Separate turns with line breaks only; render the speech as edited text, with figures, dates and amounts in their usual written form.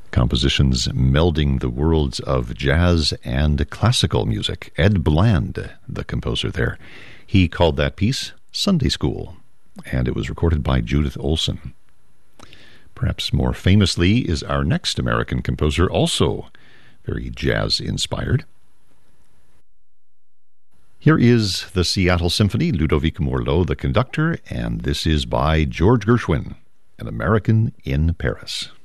Compositions melding the worlds of jazz and classical music. Ed Bland, the composer there. He called that piece Sunday School, and it was recorded by Judith Olson. Perhaps more famously is our next American composer, also very jazz-inspired. Here is the Seattle Symphony, Ludovic Morlot, the conductor, and this is by George Gershwin, An American in Paris.